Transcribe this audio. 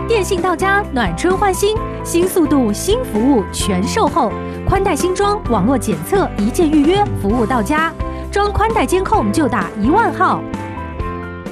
电信到家，暖春换新，新速度、新服务全售后，宽带新装，网络检测，一键预约，服务到家。装宽带监控就打10000号。